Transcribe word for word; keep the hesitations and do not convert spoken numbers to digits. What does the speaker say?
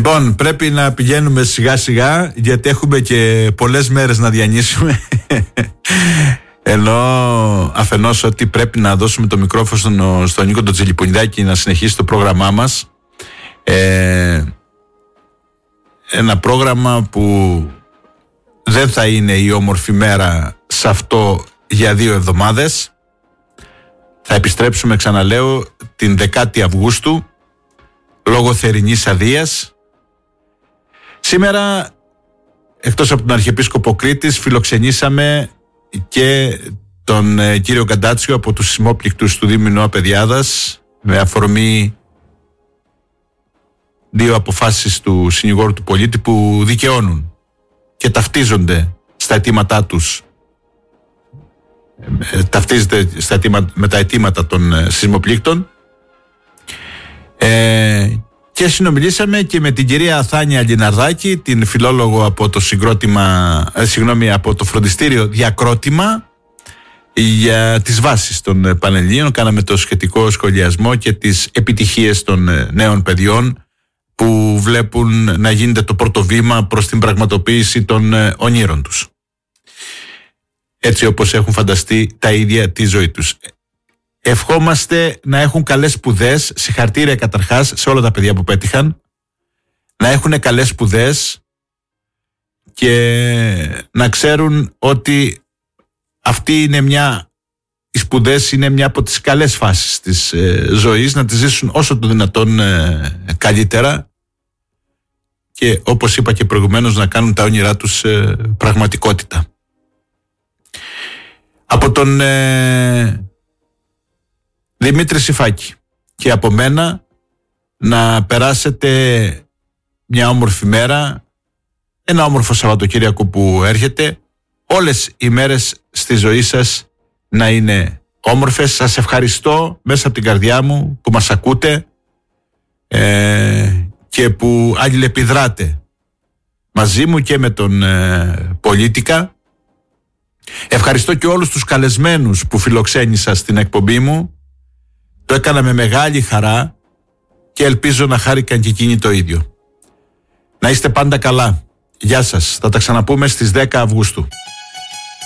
Λοιπόν, πρέπει να πηγαίνουμε σιγά σιγά, γιατί έχουμε και πολλές μέρες να διανύσουμε. Ενώ αφενός ότι πρέπει να δώσουμε το μικρόφωνο στον Νίκο τον Τζιλιπονιδάκη να συνεχίσει το πρόγραμμά μας. Ε, ένα πρόγραμμα που δεν θα είναι η όμορφη μέρα σε αυτό για δύο εβδομάδες. Θα επιστρέψουμε, ξαναλέω, την δεκάτη Αυγούστου λόγω θερινής αδείας. Σήμερα, εκτός από τον Αρχιεπίσκοπο Κρήτης, φιλοξενήσαμε και τον ε, κύριο Καντάτσιο από τους Σεισμόπληκτους του Δήμου Νόα Πεδιάδας, με αφορμή δύο αποφάσεις του συνηγόρου του πολίτη που δικαιώνουν και ταυτίζονται στα αιτήματά τους, ε, ταυτίζεται στα αιτήμα, με τα αιτήματα των ε, σεισμοπλήκτων. Ε, και συνομιλήσαμε και με την κυρία Θάνια Λιναρδάκη, την φιλόλογο από το συγκρότημα, ε, συγγνώμη, από το φροντιστήριο Διακρότημα, για τις βάσεις των Πανελληνίων. Κάναμε το σχετικό σχολιασμό και τις επιτυχίες των νέων παιδιών που βλέπουν να γίνεται το πρώτο βήμα προς την πραγματοποίηση των ονείρων τους, έτσι όπως έχουν φανταστεί τα ίδια τη ζωή τους. Ευχόμαστε να έχουν καλές σπουδές, συγχαρητήρια καταρχάς σε όλα τα παιδιά που πέτυχαν, να έχουν καλές σπουδές και να ξέρουν ότι αυτή είναι μια, οι σπουδές είναι μια από τις καλές φάσεις της ε, ζωής, να τις ζήσουν όσο το δυνατόν ε, καλύτερα και, όπως είπα και προηγουμένως, να κάνουν τα όνειρά τους ε, πραγματικότητα. Από τον ε, Δημήτρη Σιφάκη και από μένα, να περάσετε μια όμορφη μέρα, ένα όμορφο Σαββατοκύριακο που έρχεται, όλες οι μέρες στη ζωή σας να είναι όμορφες. Σας ευχαριστώ μέσα από την καρδιά μου που μας ακούτε ε, και που αλληλεπιδράτε μαζί μου και με τον ε, Πολίτικα. Ευχαριστώ και όλους τους καλεσμένους που φιλοξένησα στην εκπομπή μου. Το έκανα με μεγάλη χαρά και ελπίζω να χάρηκαν και εκείνοι το ίδιο. Να είστε πάντα καλά. Γεια σας. Θα τα ξαναπούμε στις δέκα Αυγούστου.